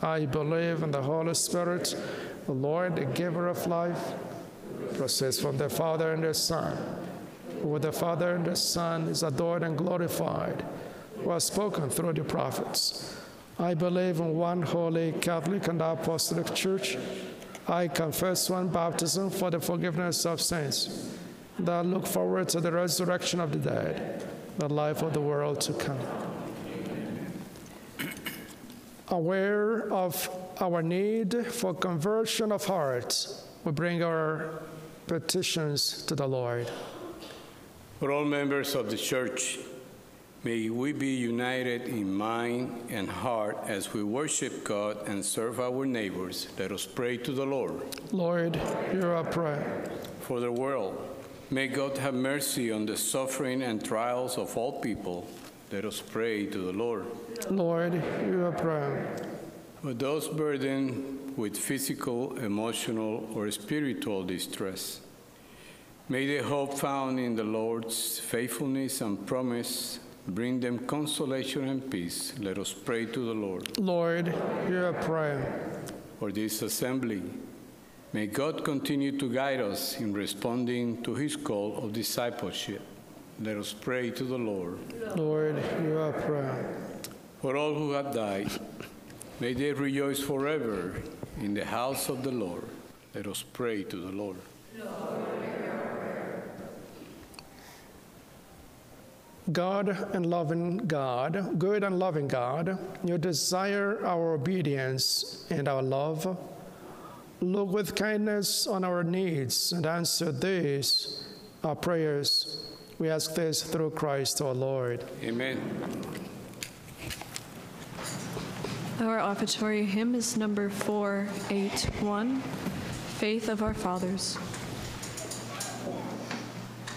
I believe in the Holy Spirit, the Lord, the giver of life, proceeds from the Father and the Son, who with the Father and the Son is adored and glorified, who has spoken through the prophets. I believe in one holy, Catholic, and Apostolic Church. I confess one baptism for the forgiveness of sins. And I look forward to the resurrection of the dead, the life of the world to come. Aware of our need for conversion of heart, we bring our petitions to the Lord. For all members of the Church, may we be united in mind and heart as we worship God and serve our neighbors. Let us pray to the Lord. Lord, hear our prayer. For the world, may God have mercy on the suffering and trials of all people. Let us pray to the Lord. Lord, hear our prayer. For those burdened with physical, emotional, or spiritual distress, may the hope found in the Lord's faithfulness and promise bring them consolation and peace. Let us pray to the Lord. Lord, hear our prayer. For this assembly, may God continue to guide us in responding to his call of discipleship. Let us pray to the Lord. Lord, hear our prayer. For all who have died, may they rejoice forever in the house of the Lord. Let us pray to the Lord. God and loving God, good and loving God, you desire our obedience and our love. Look with kindness on our needs and answer these, our prayers. We ask this through Christ our Lord. Amen. Our offertory hymn is number 481, Faith of Our Fathers.